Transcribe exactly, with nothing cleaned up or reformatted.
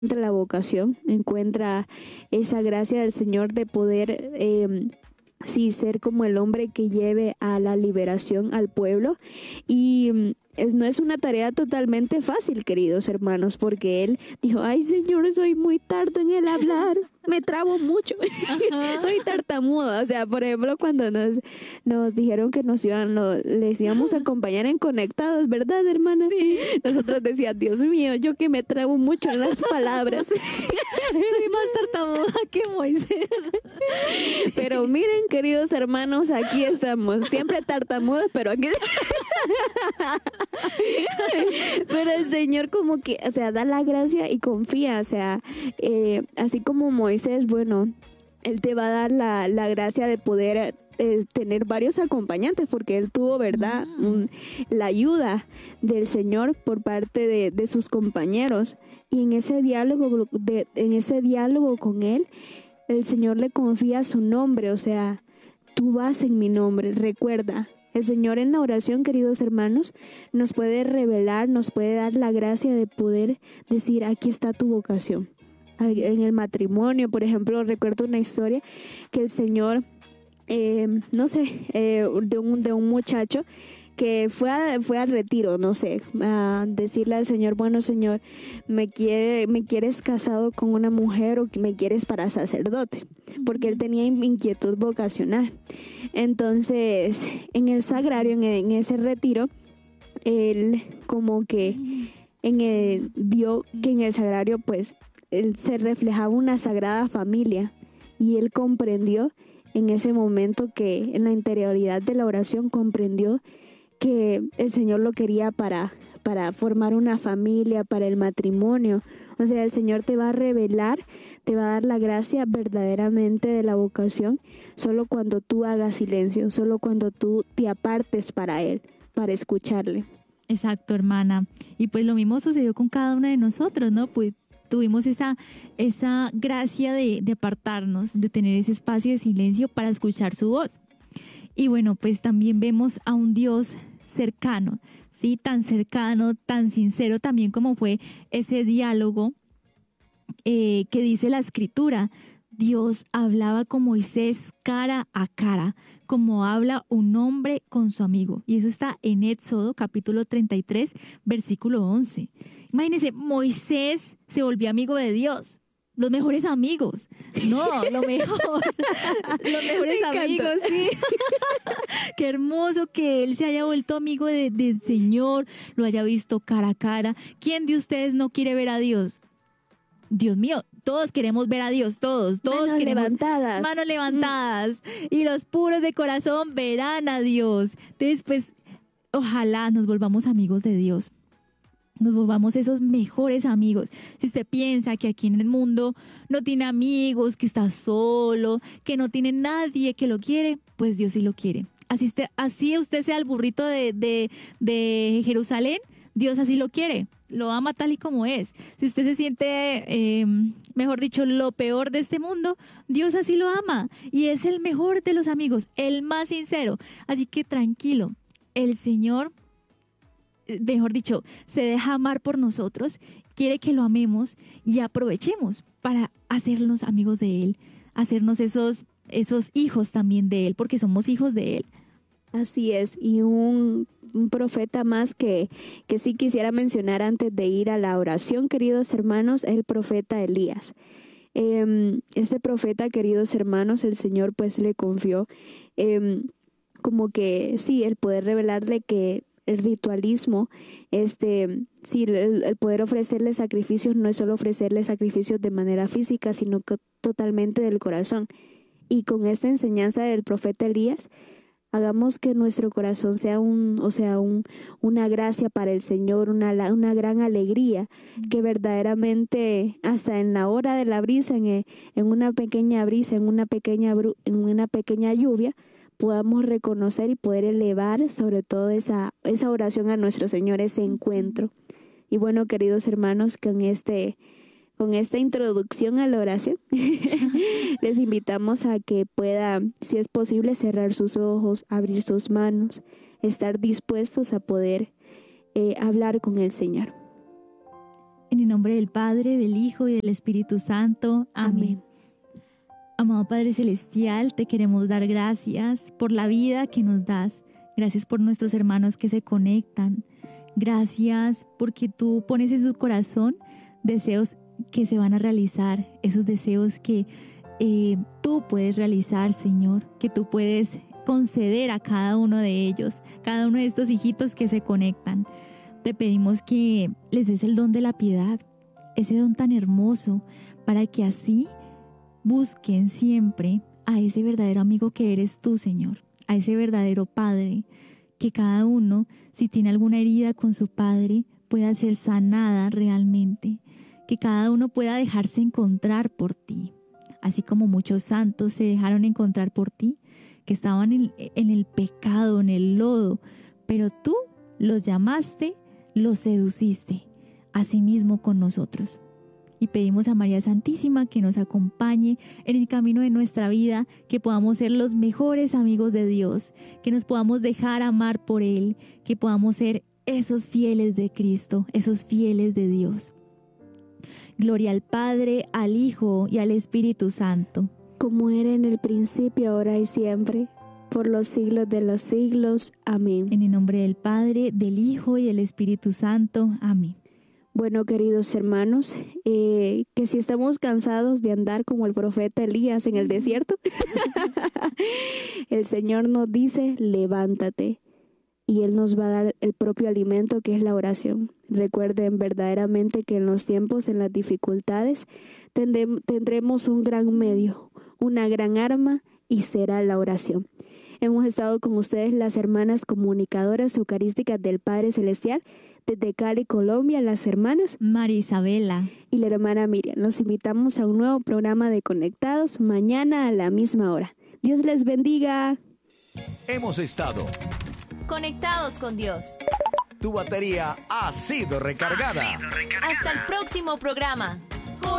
encuentra la vocación, encuentra esa gracia del Señor de poder eh, sí ser como el hombre que lleve a la liberación al pueblo. Y es, no es una tarea totalmente fácil, queridos hermanos, porque él dijo, ay Señor, soy muy tardo en el hablar, me trabo mucho, soy tartamudo. O sea, por ejemplo, cuando nos, nos dijeron que nos iban, no, les íbamos a acompañar en Conectados, ¿verdad, hermana? Sí. Nosotros decíamos, Dios mío, yo que me trabo mucho en las palabras. Soy más tartamuda que Moisés. Pero miren, queridos hermanos, aquí estamos, siempre tartamudos, pero aquí... Pero el Señor como que, o sea, da la gracia y confía, o sea, eh, así como Moisés, bueno, Él te va a dar la, la gracia de poder eh, tener varios acompañantes, porque Él tuvo, ¿verdad?, Mm. Un- la ayuda del Señor por parte de, de sus compañeros. Y en ese diálogo, de, en ese diálogo con Él, el Señor le confía su nombre, o sea, tú vas en mi nombre, recuerda. El Señor en la oración, queridos hermanos, nos puede revelar, nos puede dar la gracia de poder decir, aquí está tu vocación. Ay, en el matrimonio, por ejemplo, recuerdo una historia que el Señor, eh, no sé, eh, de, un, de un muchacho que fue, a, fue al retiro, no sé, a decirle al Señor, bueno Señor, me, quiere, me quieres casado con una mujer o me quieres para sacerdote, porque él tenía inquietud vocacional. Entonces, en el sagrario, en, en ese retiro, él como que en el, vio que en el sagrario pues él se reflejaba una sagrada familia y él comprendió en ese momento que en la interioridad de la oración comprendió que el Señor lo quería para, para formar una familia, para el matrimonio. O sea, el Señor te va a revelar, te va a dar la gracia verdaderamente de la vocación solo cuando tú hagas silencio, solo cuando tú te apartes para Él, para escucharle. Exacto, hermana. Y pues lo mismo sucedió con cada uno de nosotros, ¿no? Pues tuvimos esa, esa gracia de, de apartarnos, de tener ese espacio de silencio para escuchar su voz. Y bueno, pues también vemos a un Dios cercano, ¿sí? Tan cercano, tan sincero también como fue ese diálogo eh, que dice la Escritura. Dios hablaba con Moisés cara a cara, como habla un hombre con su amigo. Y eso está en Éxodo capítulo treinta y tres, versículo once. Imagínense, Moisés se volvió amigo de Dios. Los mejores amigos. No, lo mejor. Los mejores amigos, sí. Qué hermoso que él se haya vuelto amigo de, del Señor, lo haya visto cara a cara. ¿Quién de ustedes no quiere ver a Dios? Dios mío, todos queremos ver a Dios, todos, todos Manos queremos levantadas. manos levantadas. Mm. Y los puros de corazón verán a Dios. Entonces, pues, ojalá nos volvamos amigos de Dios. Nos volvamos esos mejores amigos. Si usted piensa que aquí en el mundo no tiene amigos, que está solo, que no tiene nadie que lo quiere, pues Dios sí lo quiere. Así usted, así usted sea el burrito de, de, de Jerusalén, Dios así lo quiere. Lo ama tal y como es. Si usted se siente, eh, mejor dicho, lo peor de este mundo, Dios así lo ama. Y es el mejor de los amigos, el más sincero. Así que tranquilo, el Señor, mejor dicho, se deja amar por nosotros, quiere que lo amemos y aprovechemos para hacernos amigos de Él, hacernos esos, esos hijos también de Él, porque somos hijos de Él. Así es, y un, un profeta más que, que sí quisiera mencionar antes de ir a la oración, queridos hermanos, es el profeta Elías. Eh, este profeta, queridos hermanos, el Señor pues le confió eh, como que sí, el poder revelarle que el ritualismo, este, sí, el, el poder ofrecerle sacrificios no es solo ofrecerle sacrificios de manera física, sino que totalmente del corazón. Y con esta enseñanza del profeta Elías, hagamos que nuestro corazón sea un, o sea, un, una gracia para el Señor, una, una gran alegría, que verdaderamente hasta en la hora de la brisa, en, en una pequeña brisa, en una pequeña, en una pequeña lluvia, podamos reconocer y poder elevar sobre todo esa, esa oración a nuestro Señor, ese encuentro. Y bueno, queridos hermanos, con este... Con esta introducción a la oración, les invitamos a que pueda, si es posible, cerrar sus ojos, abrir sus manos, estar dispuestos a poder eh, hablar con el Señor. En el nombre del Padre, del Hijo y del Espíritu Santo. Amén. Amén. Amado Padre Celestial, te queremos dar gracias por la vida que nos das. Gracias por nuestros hermanos que se conectan. Gracias porque tú pones en su corazón deseos que se van a realizar, esos deseos que eh, tú puedes realizar, Señor, que tú puedes conceder a cada uno de ellos, cada uno de estos hijitos que se conectan. Te pedimos que les des el don de la piedad, ese don tan hermoso, para que así busquen siempre a ese verdadero amigo que eres tú, Señor, a ese verdadero Padre, que cada uno, si tiene alguna herida con su Padre, pueda ser sanada realmente, que cada uno pueda dejarse encontrar por ti, así como muchos santos se dejaron encontrar por ti, que estaban en, en el pecado, en el lodo, pero tú los llamaste, los seduciste, asimismo con nosotros. Y pedimos a María Santísima que nos acompañe en el camino de nuestra vida, que podamos ser los mejores amigos de Dios, que nos podamos dejar amar por Él, que podamos ser esos fieles de Cristo, esos fieles de Dios. Gloria al Padre, al Hijo y al Espíritu Santo. Como era en el principio, ahora y siempre, por los siglos de los siglos. Amén. En el nombre del Padre, del Hijo y del Espíritu Santo. Amén. Bueno, queridos hermanos, eh, que si estamos cansados de andar como el profeta Elías en el desierto, el Señor nos dice, levántate, y Él nos va a dar el propio alimento que es la oración. Recuerden verdaderamente que en los tiempos, en las dificultades, tendremos, tendremos un gran medio, una gran arma, y será la oración. Hemos estado con ustedes las hermanas comunicadoras eucarísticas del Padre Celestial, desde Cali, Colombia, las hermanas María Isabela y la hermana Miriam. Los invitamos a un nuevo programa de Conectados mañana a la misma hora. Dios les bendiga. Hemos estado conectados con Dios. Tu batería ha sido recargada. Hasta el próximo programa.